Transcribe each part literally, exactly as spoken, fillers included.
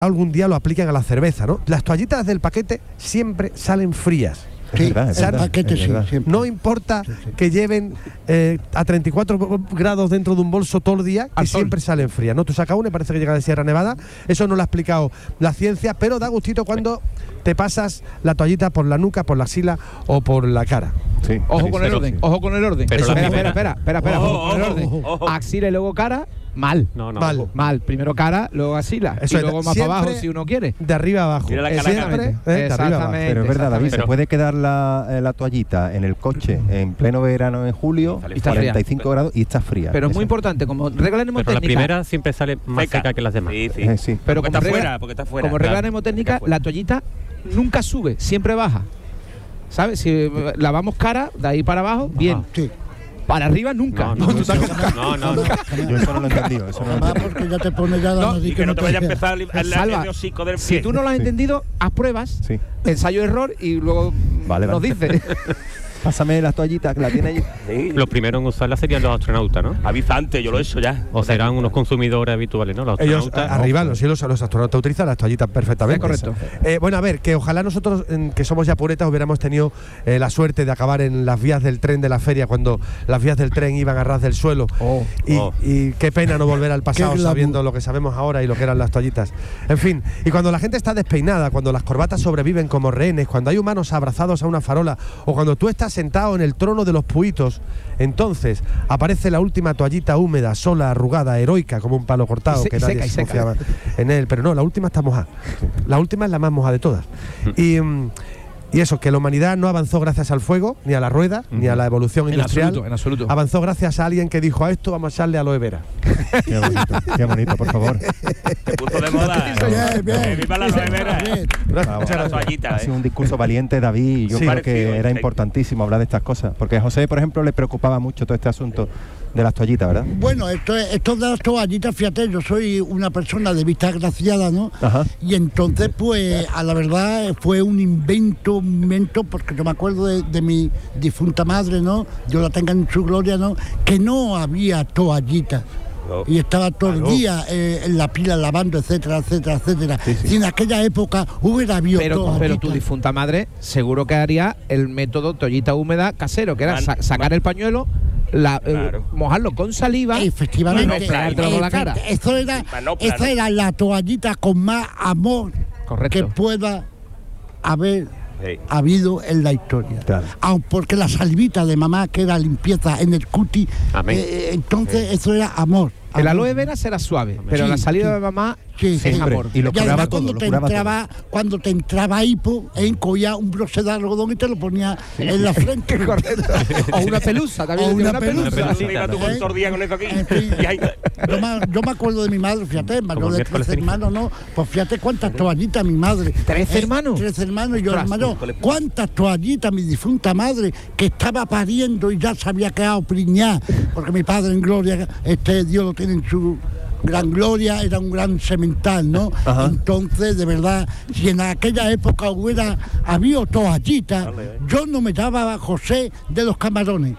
algún día lo aplican a la cerveza, ¿no? Las toallitas del paquete siempre salen frías. Sí, es verdad, es verdad, paquete es verdad. Sí, no importa sí, sí. que lleven eh, a treinta y cuatro grados dentro de un bolso todo el día, que Al siempre sol. salen frías, ¿no? Tú sacas una y parece que llega de Sierra Nevada. Eso no lo ha explicado la ciencia, pero da gustito cuando te pasas la toallita por la nuca, por la axila o por la cara. Sí. Ojo sí, con el orden, sí. ojo con el orden. Pero espera, espera, espera, espera, espera, ojo, ojo con el orden. Ojo, ojo. Axila y luego cara. Mal. No, no. Mal. Mal. Primero cara, luego axila. Eso y luego es, más para abajo si uno quiere. De arriba a abajo. Mira la cara siempre, cara. eh, de arriba abajo. Pero es verdad, David, Pero se puede quedar la, eh, la toallita en el coche en pleno verano en julio, cuarenta y cinco grados y está fría. Pero es muy Esa. importante, como regla mnemotécnica. Pero la primera siempre sale más seca, seca que las demás. Sí, sí. Eh, sí. Pero porque como está regla, fuera, porque está fuera. Como regla Claro. mnemotécnica, la toallita nunca sube, siempre baja. ¿Sabes? Si lavamos cara, de ahí para abajo, bien. Sí. Para arriba nunca. No, no, no, no, no. Yo eso no lo he entendido. Eso no lo he Además, entendido. porque ya te pone ya la No, nariz Y que no te vaya a empezar el, el, Salva, el hocico del Si pie. tú no lo has Sí. entendido, haz pruebas, Sí. ensayo error y luego Vale, nos vale. dices. Pásame las toallitas, que la tiene allí. Sí. Los primeros en usarla serían los astronautas, ¿no? Avisante, yo lo he hecho ya. O serán unos consumidores habituales, ¿no? Los Ellos astronautas. arriba, los cielos, los astronautas utilizan las toallitas perfectamente. Sí, correcto. Eh, bueno, a ver, que ojalá nosotros, en, que somos ya puretas, hubiéramos tenido eh, la suerte de acabar en las vías del tren de la feria, cuando las vías del tren iban a ras del suelo. Oh, y, oh. y qué pena no volver al pasado glamour. sabiendo lo que sabemos ahora y lo que eran las toallitas. En fin, y cuando la gente está despeinada, cuando las corbatas sobreviven como rehenes, cuando hay humanos abrazados a una farola, o cuando tú estás sentado en el trono de los puitos, entonces aparece la última toallita húmeda, sola, arrugada, heroica, como un palo cortado, Y se- que y nadie seca, y se seca. confiaba en él. Pero no, la última está mojada. La última es la más mojada de todas. Y, mm, y eso, que la humanidad no avanzó gracias al fuego, ni a la rueda, ni a la evolución en industrial. absoluto, en absoluto. Avanzó gracias a alguien que dijo: a esto vamos a echarle aloe vera. Qué bonito, qué bonito, por favor. Te puso de moda. Bien, bien. Eh, viva la aloe vera. Bien. Vamos, Muchas la toallita, ha eh. sido un discurso valiente, David, y yo Sí. creo que Parecido, era sí. importantísimo hablar de estas cosas, porque a José, por ejemplo, le preocupaba mucho todo este asunto de las toallitas, ¿verdad? Bueno, esto, es- esto de las toallitas, fíjate, yo soy una persona de vista agraciada, ¿no? Ajá. Y entonces, pues, a la verdad, fue un invento, un invento, porque yo me acuerdo de, de mi difunta madre, ¿no? Dios la tenga en su gloria, ¿no? Que no había toallitas. No. Y estaba todo el Claro. día eh, en la pila lavando, etcétera, etcétera, etcétera. Sí, sí. Si en aquella época hubiera habido Pero, toallitas. pero tu difunta madre seguro que haría el método toallita húmeda casero, que era Man- sa- sacar man- el pañuelo, la, eh, Claro. mojarlo con saliva Efectivamente, y mezclártelo con la Efe- cara. Eso era, Manopla, esa ¿no? era la toallita con más amor Correcto. que pueda haber Sí. habido en la historia. Claro. Aun porque la salivita de mamá, que era limpieza en el cuti, Amén. eh, entonces eso era amor. El amor. aloe vera será suave, pero Sí, la salida sí. de mamá Sí, es sí. amor. Y lo Y además curaba todo, cuando lo te curaba entraba, cuando te entraba hipo, eh, cogía un broche de algodón y te lo ponía en la frente. Correcto. O una pelusa, también O tiene una pelusa. Pero mira tú con todo el día con eso aquí. En fin, Y ahí- yo, me, yo me acuerdo de mi madre, fíjate, Como mayor el de miércoles tres ceniza. hermanos, ¿no? Pues fíjate cuántas toallitas mi madre. ¿Tres Eh, hermanos? Tres hermanos y yo Ostras, hermano. Cuántas toallitas mi difunta madre, que estaba pariendo y ya se había quedado priñada, porque mi padre en gloria, este Dios lo tiene en su gran gloria, era un gran semental, ¿no? Ajá. Entonces, de verdad, si en aquella época hubiera habido toallitas, yo no me llamaba José de los camarones.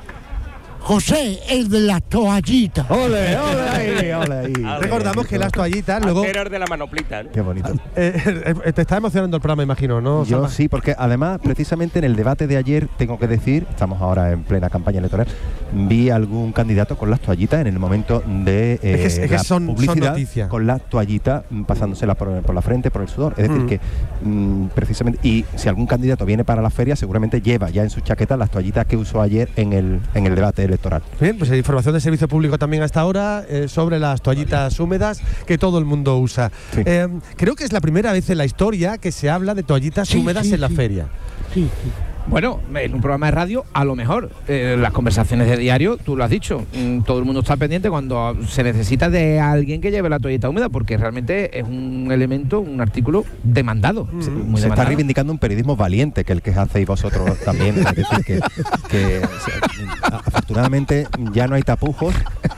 José, el de las toallitas. ¡Ole, ole ahí, ole ahí! Recordamos que las toallitas luego... Antes era de la manoplita, ¿no? Qué bonito. Eh, eh, te está emocionando el programa, imagino, ¿no? Yo Salva? sí, porque además, precisamente en el debate de ayer, tengo que decir, estamos ahora en plena campaña electoral, vi algún candidato con las toallitas en el momento de eh, Es que- es que la son- son publicidad, noticia. con las toallitas mm, pasándosela por, por la frente, por el sudor. Es decir, Mm. que mm, precisamente, y si algún candidato viene para la feria, seguramente lleva ya en su chaqueta las toallitas que usó ayer en el, en el debate electoral. Bien, pues información de servicio público también hasta ahora eh, sobre las toallitas húmedas que todo el mundo usa. Sí. Eh, creo que es la primera vez en la historia que se habla de toallitas Sí, húmedas sí, en la sí. feria. Sí, sí. Bueno, en un programa de radio, a lo mejor, eh, las conversaciones de diario, tú lo has dicho, mm, todo el mundo está pendiente cuando se necesita de alguien que lleve la toallita húmeda, porque realmente es un elemento, un artículo demandado, muy Se demandado. está reivindicando un periodismo valiente, que el que hacéis vosotros también. Es decir, que, que, se- afortunadamente ya no hay tapujos.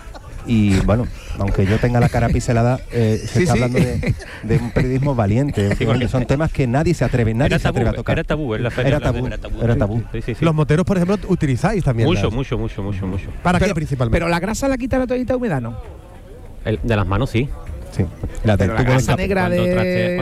Y bueno, aunque yo tenga la cara piselada, eh, se Sí, está sí. hablando de, de un periodismo valiente. Sí, porque son temas que nadie se atreve, nadie Era se atreve tabú, a tocar. era tabú en la feria. Era tabú, era tabú. era tabú. Sí, sí, sí. Los moteros, por ejemplo, utilizáis también. Mucho, las- mucho, mucho, mucho, mucho. ¿Para pero, qué principalmente? pero la grasa la quita la toallita húmeda, ¿no? El- de las manos sí. Sí. La del Pero la tubo gasa del negra cuando de traste-